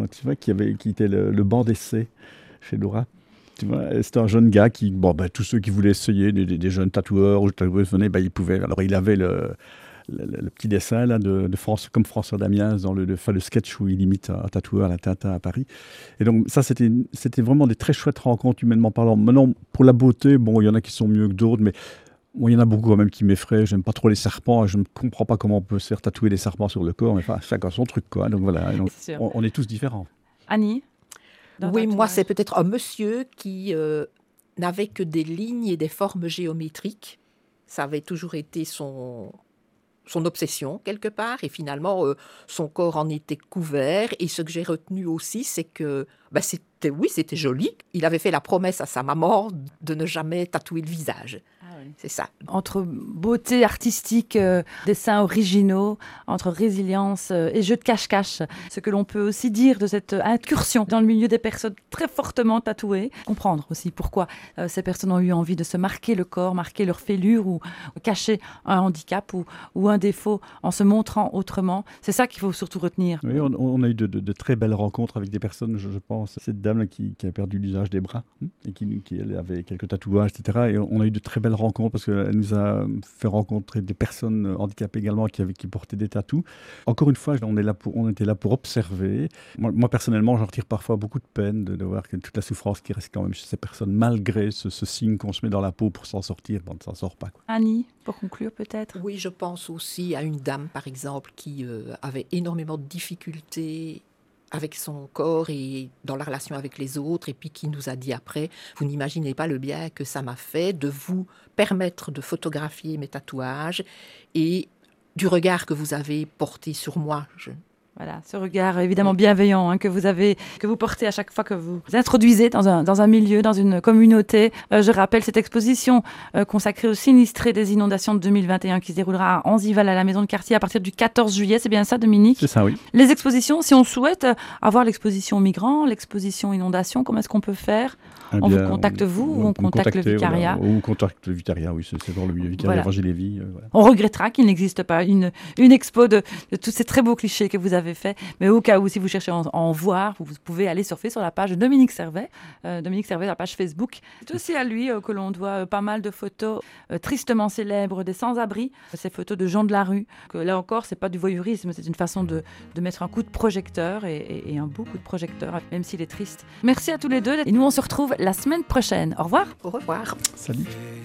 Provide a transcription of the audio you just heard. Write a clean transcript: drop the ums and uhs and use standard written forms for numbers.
tu vois, qui était le banc d'essai chez Laura. Tu vois, c'était un jeune gars qui, tous ceux qui voulaient essayer, des jeunes tatoueurs ou tatoueuses venaient, ils pouvaient. Alors il avait le petit dessin là de France, comme François Damiens dans le sketch où il imite un tatoueur à la Tintin à Paris. Et donc ça, c'était vraiment des très chouettes rencontres humainement parlant. Maintenant, pour la beauté, il y en a qui sont mieux que d'autres, mais il y en a beaucoup quand même qui m'effraient. J'aime pas trop les serpents. Je ne comprends pas comment on peut se faire tatouer des serpents sur le corps. Mais enfin, chacun son truc, quoi. Donc voilà. Donc, on est tous différents. Annie? Oui, moi, c'est peut-être un monsieur qui n'avait que des lignes et des formes géométriques. Ça avait toujours été son obsession, quelque part. Et finalement, son corps en était couvert. Et ce que j'ai retenu aussi, c'est que c'était joli. Il avait fait la promesse à sa maman de ne jamais tatouer le visage. C'est ça. Entre beauté artistique, dessins originaux, entre résilience et jeu de cache-cache. Ce que l'on peut aussi dire de cette incursion dans le milieu des personnes très fortement tatouées. Comprendre aussi pourquoi ces personnes ont eu envie de se marquer le corps, marquer leur fêlure ou cacher un handicap ou un défaut en se montrant autrement. C'est ça qu'il faut surtout retenir. Oui, on a eu de très belles rencontres avec des personnes, je pense. Cette dame là, qui a perdu l'usage des bras et qui elle avait quelques tatouages, etc. Et on a eu de très belles rencontres parce qu'elle nous a fait rencontrer des personnes handicapées également qui portaient des tatous. Encore une fois, on était là pour observer. Moi personnellement, j'en retire parfois beaucoup de peine de voir que toute la souffrance qui reste quand même chez ces personnes, malgré ce signe qu'on se met dans la peau pour s'en sortir, on ne s'en sort pas. Annie, pour conclure peut-être? Oui, je pense aussi à une dame, par exemple, qui avait énormément de difficultés avec son corps et dans la relation avec les autres, et puis qui nous a dit après, vous n'imaginez pas le bien que ça m'a fait de vous permettre de photographier mes tatouages et du regard que vous avez porté sur moi. Voilà, ce regard évidemment bienveillant que vous portez à chaque fois que vous vous introduisez dans un milieu, dans une communauté. Je rappelle cette exposition consacrée aux sinistrés des inondations de 2021 qui se déroulera à Anzival à la Maison de Quartier à partir du 14 juillet. C'est bien ça, Dominique? C'est ça, oui. Les expositions, si on souhaite avoir l'exposition migrants, l'exposition inondation, comment est-ce qu'on peut faire? On vous contacte ou on contacte le vicariat? Ou on contacte le vicariat, oui, c'est dans le vicariat Évangile-Lévy. Voilà. On regrettera qu'il n'existe pas une expo de tous ces très beaux clichés que vous avez fait, mais au cas où, si vous cherchez à en voir, vous pouvez aller surfer sur la page de Dominique Servet, la page Facebook. C'est aussi à lui que l'on doit pas mal de photos tristement célèbres des sans-abri, ces photos de gens de la rue, que là encore, c'est pas du voyeurisme, c'est une façon de mettre un coup de projecteur et un beau coup de projecteur, même s'il est triste. Merci à tous les deux, et nous on se retrouve la semaine prochaine. Au revoir. Au revoir. Salut.